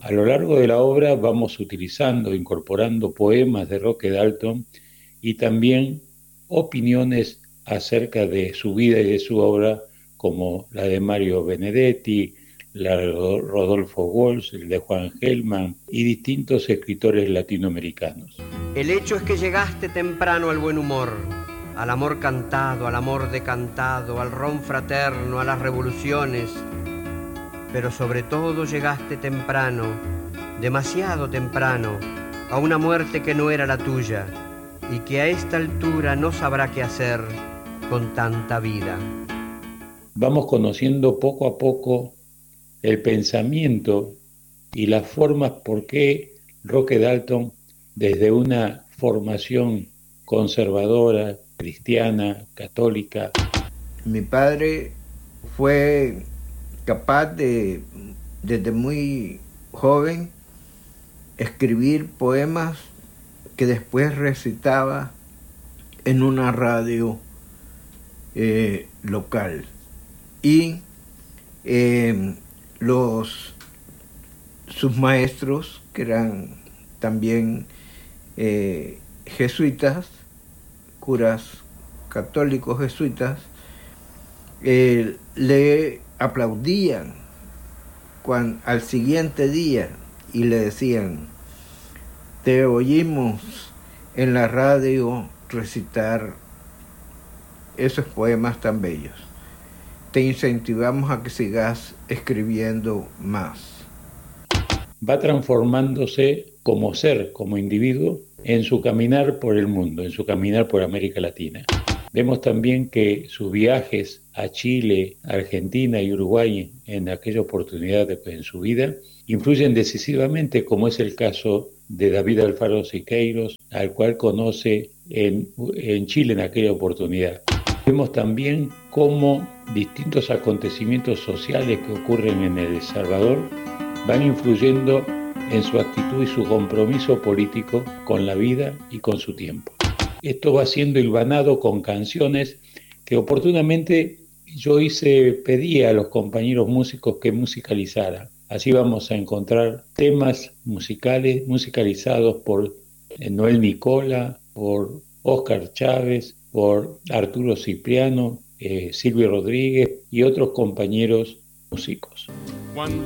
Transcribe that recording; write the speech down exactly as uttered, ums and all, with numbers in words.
A lo largo de la obra vamos utilizando, incorporando poemas de Roque Dalton y también opiniones acerca de su vida y de su obra, como la de Mario Benedetti, la de Rodolfo Walsh, el de Juan Gelman y distintos escritores latinoamericanos. El hecho es que llegaste temprano al buen humor, al amor cantado, al amor decantado, al ron fraterno, a las revoluciones, pero sobre todo llegaste temprano, demasiado temprano, a una muerte que no era la tuya y que a esta altura no sabrá qué hacer con tanta vida. Vamos conociendo poco a poco el pensamiento y las formas por qué Roque Dalton, desde una formación conservadora, cristiana, católica. Mi padre fue capaz de, desde muy joven, escribir poemas que después recitaba en una radio eh, local. Y eh, los, sus maestros, que eran también eh, jesuitas, curas católicos jesuitas, eh, le aplaudían cuando, al siguiente día y le decían: te oímos en la radio recitar esos poemas tan bellos. Te incentivamos a que sigas escribiendo más. Va transformándose como ser, como individuo, en su caminar por el mundo, en su caminar por América Latina. Vemos también que sus viajes a Chile, Argentina y Uruguay en aquella oportunidad de, en su vida influyen decisivamente, como es el caso de David Alfaro Siqueiros, al cual conoce en, en Chile en aquella oportunidad. Vemos también cómo distintos acontecimientos sociales que ocurren en El Salvador van influyendo en su actitud y su compromiso político con la vida y con su tiempo. Esto va siendo hilvanado con canciones que oportunamente yo hice, pedí a los compañeros músicos que musicalizaran. Así vamos a encontrar temas musicales musicalizados por Noel Nicola, por Óscar Chávez, por Arturo Cipriano, eh, Silvio Rodríguez y otros compañeros músicos. Cuando